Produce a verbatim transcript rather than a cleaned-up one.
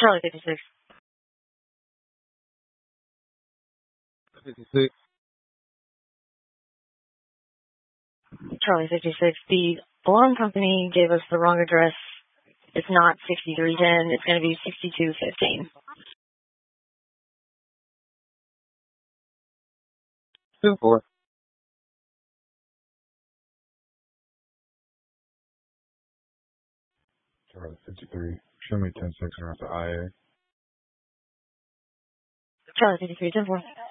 Charlie fifty-six. fifty-six. Charlie fifty-six. The alarm company gave us the wrong address. It's not sixty-three ten. It's going to be sixty-two fifteen. two four. Charlie fifty-three. Show me ten six around the I A. Charlie fifty-three ten four.